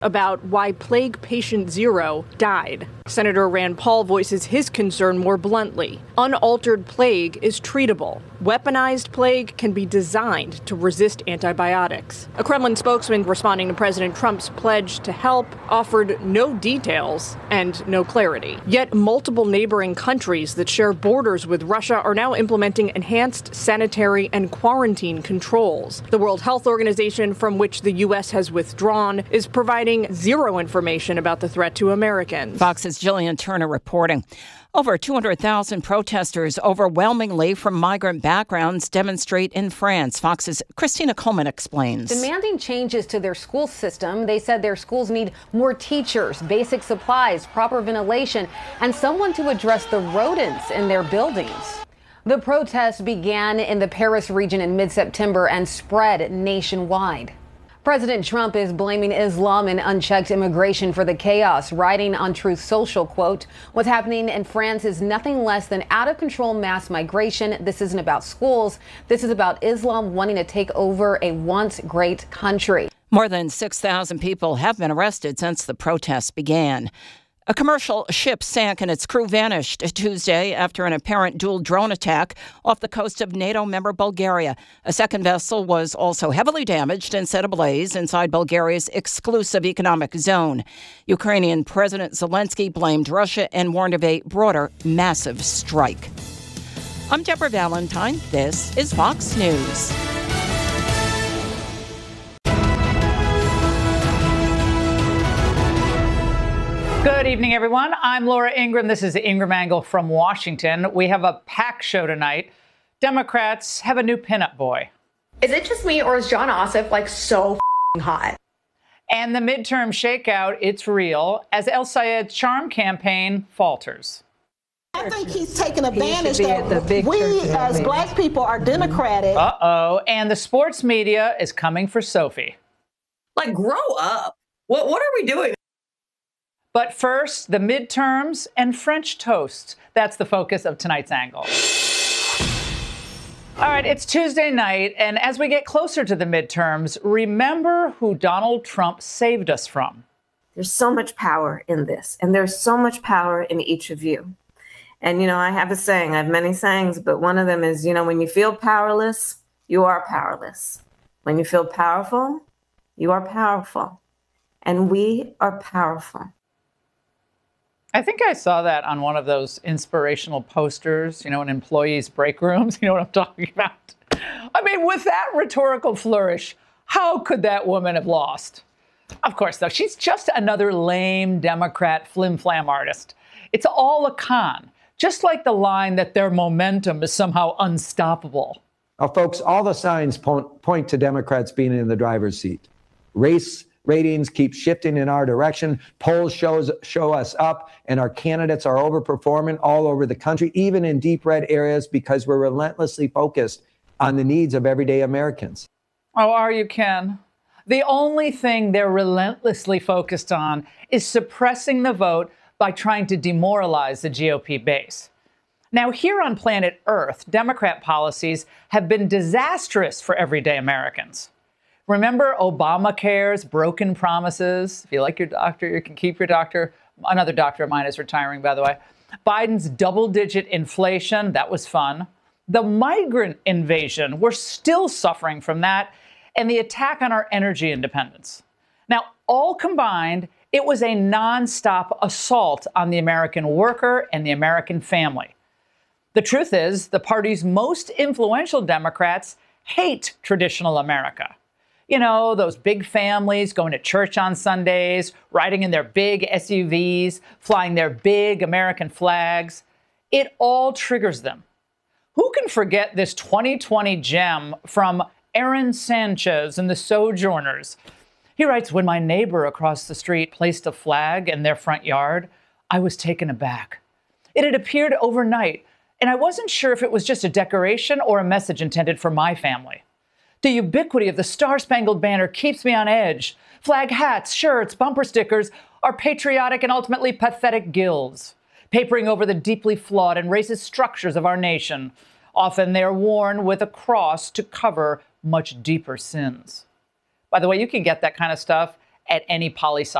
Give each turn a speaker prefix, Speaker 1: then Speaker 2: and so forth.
Speaker 1: about why plague patient zero died. Senator Rand Paul voices his concern more bluntly. Unaltered plague is treatable. Weaponized plague can be designed to resist antibiotics. A Kremlin spokesman responding to President Trump's pledge to help offered no details and no clarity. Yet multiple neighboring countries that share borders with Russia are now implementing enhanced sanitary and quarantine controls. The World Health Organization, from which the U.S. has withdrawn, is providing zero information about the threat to Americans.
Speaker 2: Fox's Jillian Turner reporting. Over 200,000 protesters, overwhelmingly from migrant backgrounds, demonstrate in France. Fox's Christina Coleman explains.
Speaker 3: Demanding changes to their school system. They said their schools need more teachers, basic supplies, proper ventilation, and someone to address the rodents in their buildings. The protests began in the Paris region in mid-September and spread nationwide. President Trump is blaming Islam and unchecked immigration for the chaos, writing on Truth Social, quote, "What's happening in France is nothing less than out-of-control mass migration. This isn't about schools. This is about Islam wanting to take over a once great country."
Speaker 2: More than 6,000 people have been arrested since the protests began. A commercial ship sank and its crew vanished Tuesday after an apparent dual drone attack off the coast of NATO member Bulgaria. A second vessel was also heavily damaged and set ablaze inside Bulgaria's exclusive economic zone. Ukrainian President Zelensky blamed Russia and warned of a broader, massive strike. I'm Deborah Valentine. This is Fox News.
Speaker 4: Good evening, everyone. I'm Laura Ingraham. This is the Ingraham Angle from Washington. We have a packed show tonight. Democrats have a new pinup boy.
Speaker 5: Is it just me, or is John Ossoff so hot?
Speaker 4: And the midterm shakeout, it's real, as El Sayed's charm campaign falters.
Speaker 6: I think he's taking advantage that we as black people are democratic.
Speaker 4: Uh-oh. And the sports media is coming for Sophie.
Speaker 5: Grow up. What are we doing?
Speaker 4: But first, the midterms and French toast. That's the focus of tonight's angle. All right, it's Tuesday night, and as we get closer to the midterms, remember who Donald Trump saved us from.
Speaker 7: There's so much power in this, and there's so much power in each of you. And, I have a saying, I have many sayings, but one of them is, when you feel powerless, you are powerless. When you feel powerful, you are powerful. And we are powerful.
Speaker 4: I think I saw that on one of those inspirational posters, in employees' break rooms. You know what I'm talking about? I mean, with that rhetorical flourish, how could that woman have lost? Of course, though, she's just another lame Democrat flim-flam artist. It's all a con, just like the line that their momentum is somehow unstoppable.
Speaker 8: Folks, all the signs point to Democrats being in the driver's seat. Race ratings keep shifting in our direction. Polls show us up, and our candidates are overperforming all over the country, even in deep red areas, because we're relentlessly focused on the needs of everyday Americans.
Speaker 4: Oh, are you, Ken? The only thing they're relentlessly focused on is suppressing the vote by trying to demoralize the GOP base. Now, here on planet Earth, Democrat policies have been disastrous for everyday Americans. Remember Obamacare's broken promises? If you like your doctor, you can keep your doctor. Another doctor of mine is retiring, by the way. Biden's double-digit inflation, that was fun. The migrant invasion, we're still suffering from that. And the attack on our energy independence. Now, all combined, it was a nonstop assault on the American worker and the American family. The truth is, the party's most influential Democrats hate traditional America. Those big families going to church on Sundays, riding in their big SUVs, flying their big American flags. It all triggers them. Who can forget this 2020 gem from Aaron Sanchez and the Sojourners? He writes, "When my neighbor across the street placed a flag in their front yard, I was taken aback. It had appeared overnight, and I wasn't sure if it was just a decoration or a message intended for my family. The ubiquity of the Star-Spangled Banner keeps me on edge. Flag hats, shirts, bumper stickers are patriotic and ultimately pathetic gills, papering over the deeply flawed and racist structures of our nation. Often they are worn with a cross to cover much deeper sins." By the way, you can get that kind of stuff at any poli sci.